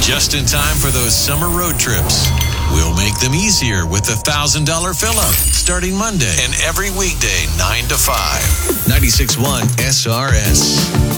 Just in time for those summer road trips. We'll make them easier with the $1,000 fill-up starting Monday and every weekday 9 to 5. 96.1 SRS.